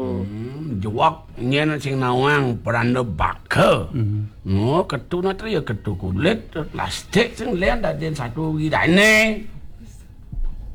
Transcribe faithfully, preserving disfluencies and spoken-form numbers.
Juwak nyen sing nawang prana baka. Oh, ketu nate ya ketu kulit plastik sing lian daden satu widane.